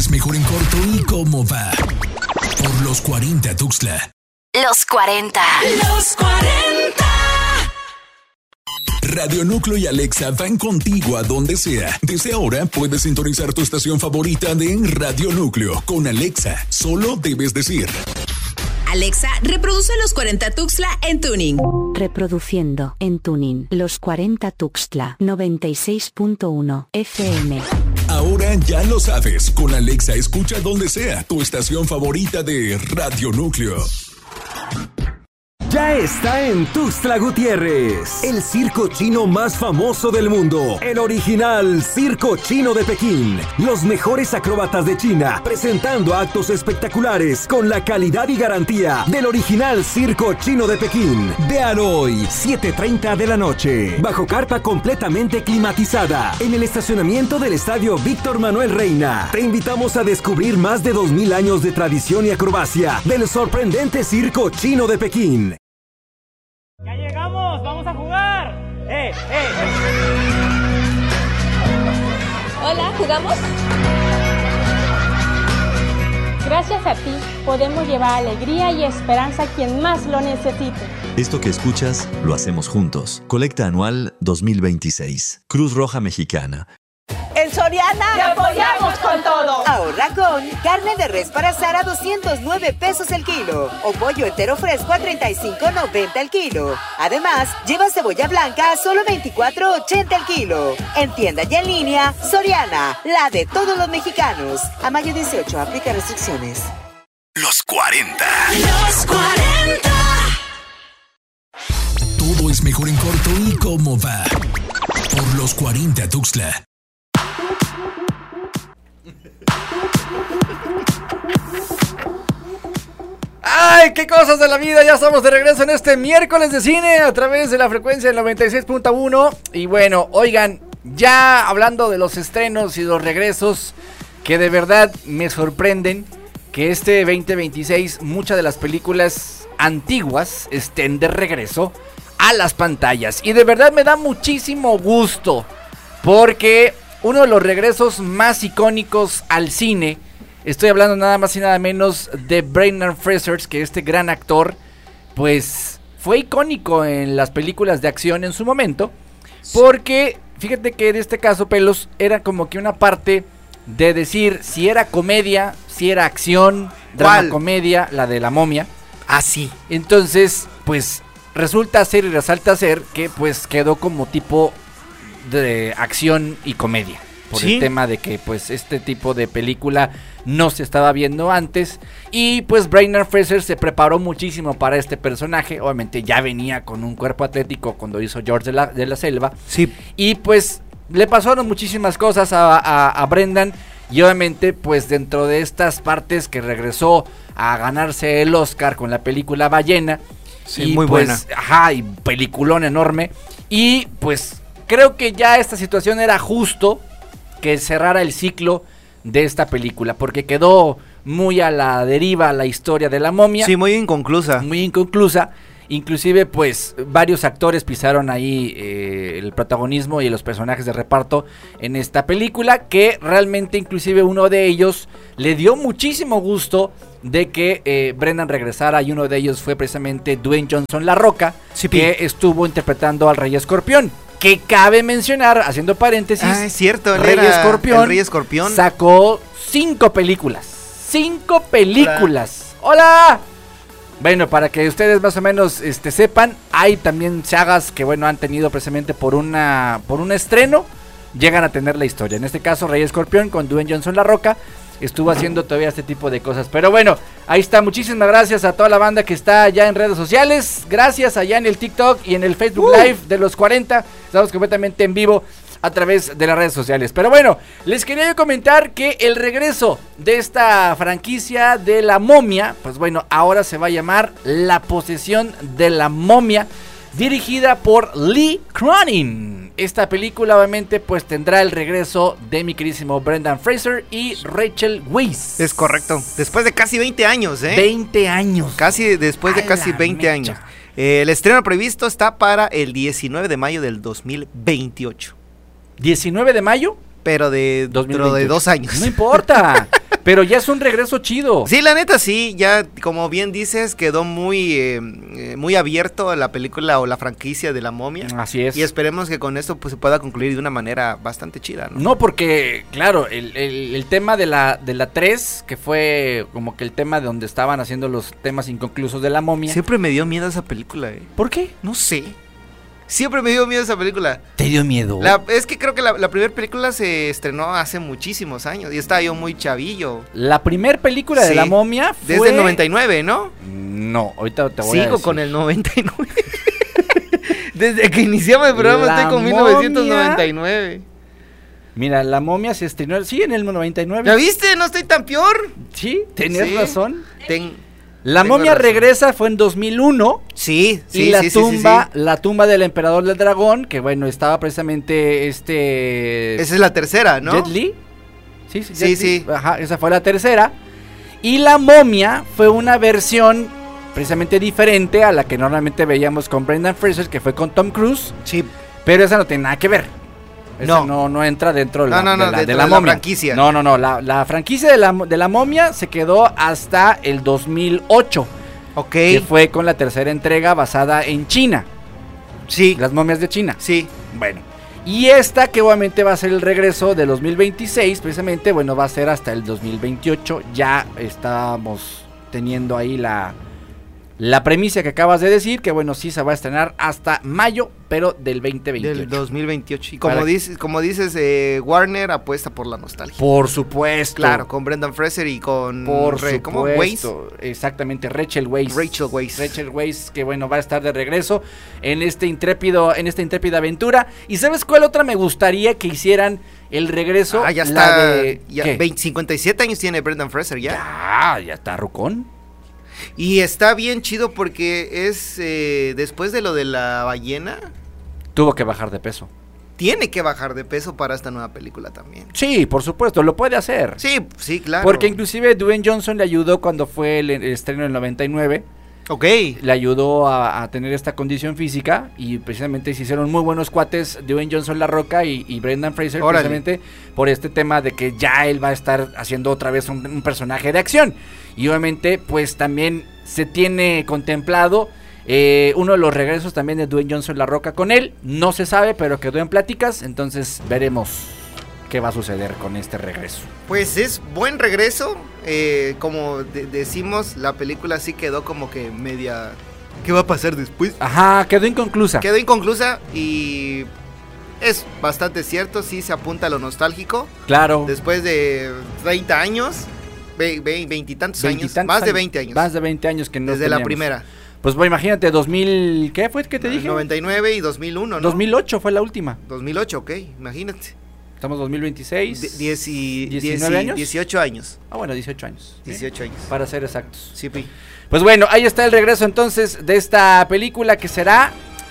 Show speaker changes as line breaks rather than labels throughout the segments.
es mejor en corto y cómo va. Por los 40 Tuxtla.
Los 40.
Los 40.
Radio Núcleo y Alexa van contigo a donde sea. Desde ahora puedes sintonizar tu estación favorita de Radio Núcleo. Con Alexa, solo debes decir:
Alexa, reproduce Los 40 Tuxtla en tuning.
Reproduciendo en tuning Los 40 Tuxtla 96.1 FM.
Ahora ya lo sabes. Con Alexa escucha donde sea tu estación favorita de Radio Núcleo.
Ya está en Tuxtla Gutiérrez, el circo chino más famoso del mundo, el original Circo Chino de Pekín. Los mejores acróbatas de China, presentando actos espectaculares con la calidad y garantía del original Circo Chino de Pekín. Véalo hoy, 7:30 de la noche, bajo carpa completamente climatizada, en el estacionamiento del Estadio Víctor Manuel Reina. Te invitamos a descubrir más de 2000 años de tradición y acrobacia del sorprendente Circo Chino de Pekín.
¡Ya llegamos! ¡Vamos a jugar!
Hola, ¿jugamos? Gracias a ti podemos llevar alegría y esperanza a quien más lo necesite.
Esto que escuchas lo hacemos juntos. Colecta anual 2026. Cruz Roja Mexicana.
En Soriana
¡te apoyamos con todo!
Ahorra con carne de res para asar a 209 pesos el kilo o pollo entero fresco a 35.90 el kilo. Además, lleva cebolla blanca a solo 24.80 el kilo. En tienda y en línea, Soriana, la de todos los mexicanos. A mayo 18, aplica restricciones.
Los 40.
Los 40.
Todo es mejor en corto y cómo va. Por los 40 Tuxtla.
¡Ay, qué cosas de la vida! Ya estamos de regreso en este miércoles de cine a través de la frecuencia del 96.1. Y bueno, oigan, ya hablando de los estrenos y los regresos que de verdad me sorprenden, que este 2026 muchas de las películas antiguas estén de regreso a las pantallas. Y de verdad me da muchísimo gusto, porque uno de los regresos más icónicos al cine, estoy hablando nada más y nada menos de Brendan Fraser, que este gran actor, pues fue icónico en las películas de acción en su momento, porque fíjate que en este caso, Pelos, era como que una parte de decir si era comedia, si era acción, drama comedia, la de La Momia.
Así.
Entonces, pues resulta ser y resalta ser que pues quedó como tipo de acción y comedia. Por el tema de que pues este tipo de película no se estaba viendo antes. Y pues Brendan Fraser se preparó muchísimo para este personaje. Obviamente ya venía con un cuerpo atlético cuando hizo George de la Selva.
Sí.
Y pues le pasaron muchísimas cosas a Brendan. Y obviamente pues dentro de estas partes que regresó a ganarse el Oscar con la película Ballena.
Sí,
y
muy
pues,
buena.
Ajá, y peliculón enorme. Y pues creo que ya esta situación era justo que cerrara el ciclo de esta película, porque quedó muy a la deriva la historia de La Momia.
Sí, muy inconclusa.
Muy inconclusa. Inclusive pues varios actores pisaron ahí el protagonismo y los personajes de reparto en esta película, que realmente inclusive uno de ellos le dio muchísimo gusto de que Brendan regresara, y uno de ellos fue precisamente Dwayne Johnson La Roca, que estuvo interpretando al Rey Escorpión. Que cabe mencionar, haciendo paréntesis,
es cierto,
Rey Escorpión sacó 5 películas. 5 películas. ¡Hola! Bueno, para que ustedes más o menos sepan, hay también sagas que bueno han tenido precisamente por un estreno, llegan a tener la historia. En este caso, Rey Escorpión con Dwayne Johnson La Roca estuvo haciendo todavía este tipo de cosas. Pero bueno, ahí está. Muchísimas gracias a toda la banda que está ya en redes sociales. Gracias allá en el TikTok y en el Facebook Live de los 40. Estamos completamente en vivo a través de las redes sociales. Pero bueno, les quería yo comentar que el regreso de esta franquicia de La Momia, pues bueno, ahora se va a llamar La Posesión de la Momia, dirigida por Lee Cronin. Esta película obviamente pues tendrá el regreso de mi queridísimo Brendan Fraser y Rachel Weisz.
Es correcto, después de casi 20 años,
20 años.
Casi después de casi 20 años. El estreno previsto está para el 19 de mayo del 2028.
¿19 de mayo?
Pero dentro de 2 años.
No importa. Pero ya es un regreso chido.
Sí, la neta sí, ya como bien dices, quedó muy abierto la película o la franquicia de La Momia.
Así es.
Y esperemos que con esto pues se pueda concluir de una manera bastante chida, ¿no?
No, porque, claro, el tema de la 3, que fue como que el tema de donde estaban haciendo los temas inconclusos de La Momia.
Siempre me dio miedo esa película,
¿Por qué?
No sé. Siempre me dio miedo esa película.
¿Te dio miedo?
Es que creo que la primera película se estrenó hace muchísimos años y estaba yo muy chavillo.
La primera película de La Momia fue...
Desde el 99, ¿no?
No, ahorita te voy a decir.
Sigo con el 99. Desde que iniciamos el programa estoy con 1999.
Mira, La Momia se estrenó, sí, en el 99.
¿Ya viste? No estoy tan peor.
Sí, tenías razón. La
Tengo
Momia
razón.
regresa, fue en 2001.
Sí.
Y la tumba del emperador del dragón, que bueno, estaba precisamente
Esa es la tercera, ¿no?
Jet Li. Sí.
Sí.
Ajá, esa fue la tercera. Y La Momia fue una versión precisamente diferente a la que normalmente veíamos con Brendan Fraser, que fue con Tom Cruise.
Sí.
Pero esa no tiene nada que ver. Esa no entra dentro de la Momia.
Franquicia.
No, la franquicia de la Momia se quedó hasta el 2008.
Ok.
Que fue con la tercera entrega basada en China.
Sí.
Las momias de China.
Sí.
Bueno. Y esta que obviamente va a ser el regreso de 2026, precisamente, bueno, va a ser hasta el 2028. Ya estamos teniendo ahí la premisa que acabas de decir, que bueno, sí se va a estrenar hasta mayo, pero del 2028.
Del 2028. Y como dices, Warner apuesta por la nostalgia.
Por supuesto.
Claro, con Brendan Fraser y con...
¿Cómo? Weisz. Exactamente, Rachel Weisz. Rachel Weisz, que bueno, va a estar de regreso en esta intrépida aventura. ¿Y sabes cuál otra me gustaría que hicieran el regreso?
Ya está. 57 años tiene Brendan Fraser ya.
Ya está rucón.
Y está bien chido porque es después de lo de la ballena.
Tuvo que bajar de peso.
Tiene que bajar de peso para esta nueva película también.
Sí, por supuesto, lo puede hacer.
Sí, claro.
Porque inclusive Dwayne Johnson le ayudó cuando fue el estreno en el 99.
Ok.
Le ayudó a tener esta condición física y precisamente se hicieron muy buenos cuates Dwayne Johnson La Roca y Brendan Fraser. Órale. Precisamente por este tema de que ya él va a estar haciendo otra vez un personaje de acción. Y obviamente pues también se tiene contemplado uno de los regresos también de Dwayne Johnson La Roca con él. No se sabe, pero quedó en pláticas, entonces veremos qué va a suceder con este regreso.
Pues es buen regreso, como decimos, la película sí quedó como que media... ¿Qué va a pasar después?
Ajá, quedó inconclusa.
Quedó inconclusa y es bastante cierto, sí se apunta a lo nostálgico.
Claro.
Después de 30 años, veintitantos años, más de 20 años.
Más de 20 años que no
desde
teníamos.
La primera.
Pues bueno, imagínate, 2000, ¿qué fue que te dije?
99 y 2001, ¿no?
2008 fue la última.
2008, ok, imagínate.
Estamos 2026.
19
años.
18 años.
Ah, bueno, 18 años.
18 años.
Para ser exactos.
Sí,
pues bueno, ahí está el regreso entonces de esta película que será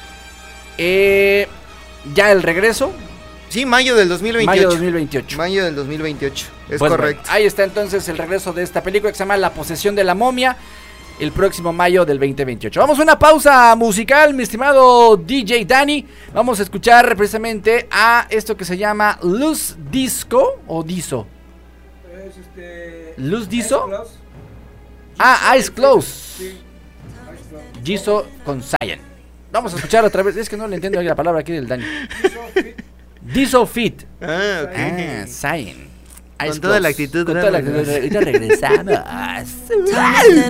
ya el regreso.
Sí, mayo del 2028.
Mayo 2028.
Mayo del 2028, es
pues
correcto.
Bueno, ahí está entonces el regreso de esta película que se llama La Posesión de la Momia. El próximo mayo del 2028. Vamos a una pausa musical, mi estimado DJ Dani. Vamos a escuchar precisamente a esto que se llama Luz Disco o Diso. ¿Luz Diso? Eyes Close. Sí. Diso con Cyan. Vamos a escuchar otra vez. Es que no le entiendo la palabra aquí del Dani. Diso Fit.
Ok.
Cyan.
Con toda la actitud.
Con toda la actitud. Ahorita regresamos.